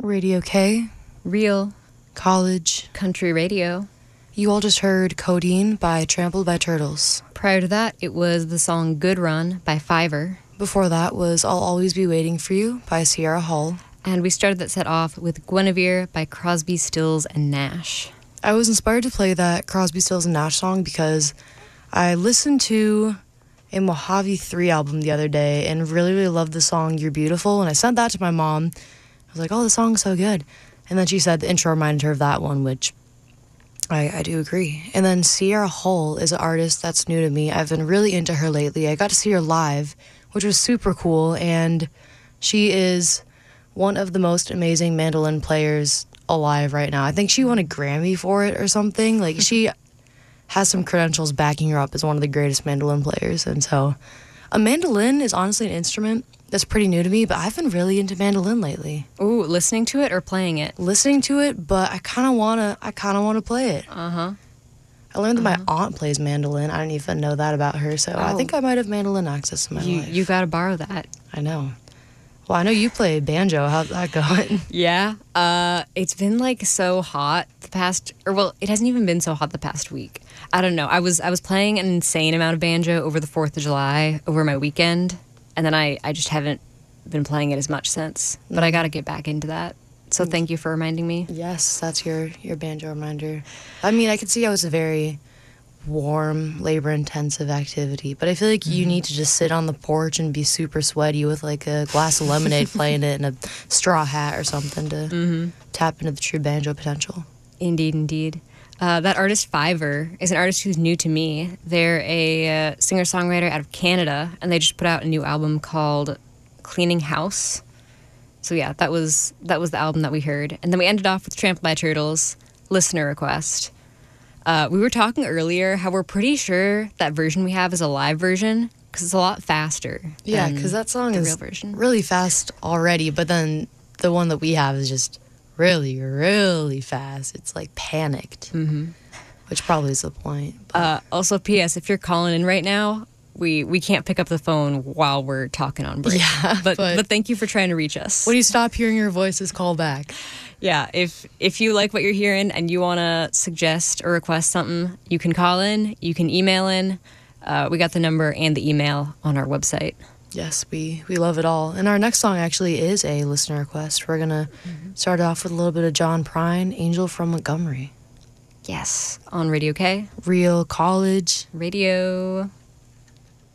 Radio K, Real College. Country Radio. You all just heard Codeine by Trampled by Turtles. Prior to that, it was the song Good Run by Fiverr. Before that was I'll Always Be Waiting for You by Sierra Hull. And we started that set off with Guinevere by Crosby, Stills, and Nash. I was inspired to play that Crosby, Stills, and Nash song because I listened to a Mojave 3 album the other day and really, really loved the song You're Beautiful, and I sent that to my mom. I was like, oh, the song's so good. And then she said the intro reminded her of that one, which I do agree. And then Sierra Hull is an artist that's new to me. I've been really into her lately. I got to see her live, which was super cool, and she is one of the most amazing mandolin players alive right now. I think she won a Grammy for it or something. Like, she has some credentials backing her up as one of the greatest mandolin players. And so a mandolin is honestly an instrument that's pretty new to me, but I've been really into mandolin lately. Ooh, listening to it or playing it? Listening to it, but I kind of want to play it. Uh-huh. I learned that my aunt plays mandolin. I didn't even know that about her, so I think I might have mandolin access in my life. You got to borrow that. I know. Well, I know you play banjo. How's that going? Yeah. It's been like so hot the past, it hasn't even been so hot the past week. I don't know. I was playing an insane amount of banjo over the 4th of July over my weekend, and then I just haven't been playing it as much since. But I got to get back into that. So thank you for reminding me. Yes, that's your banjo reminder. I mean, I could see how it's a very warm, labor-intensive activity, but I feel like you need to just sit on the porch and be super sweaty with like a glass of lemonade playing it and a straw hat or something to tap into the true banjo potential. Indeed, indeed. That artist Fiverr is an artist who's new to me. They're a singer-songwriter out of Canada, and they just put out a new album called Cleaning House. So yeah, that was the album that we heard. And then we ended off with Trampled by Turtles, listener request. We were talking earlier how we're pretty sure that version we have is a live version because it's a lot faster. Yeah, because that song is real version. Really fast already, but then the one that we have is just really, really fast. It's like panicked, which probably is the point. Also, P.S., if you're calling in right now, we can't pick up the phone while we're talking on break. Yeah, but thank you for trying to reach us. When you stop hearing your voices, call back. Yeah, if you like what you're hearing and you want to suggest or request something, you can call in, you can email in. We got the number and the email on our website. Yes, we love it all. And our next song actually is a listener request. We're going to start off with a little bit of John Prine, Angel from Montgomery. Yes, on Radio K. Real College Radio.